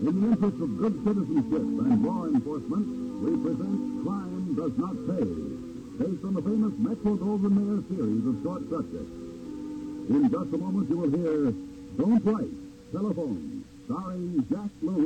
In the interest of good citizenship and law enforcement, we present Crime Does Not Pay, based on the famous Metro-Goldwyn-Mayer series of short subjects. In just a moment, you will hear Don't Write, Telephone, starring Jack LaRue.